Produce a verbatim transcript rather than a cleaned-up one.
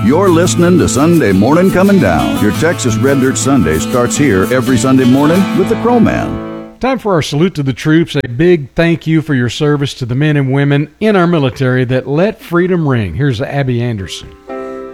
You're listening to Sunday Morning Coming Down. Your Texas Red Dirt Sunday starts here every Sunday morning with the Crow Man. Time for our salute to the troops. A big thank you for your service to the men and women in our military that let freedom ring. Here's Abby Anderson.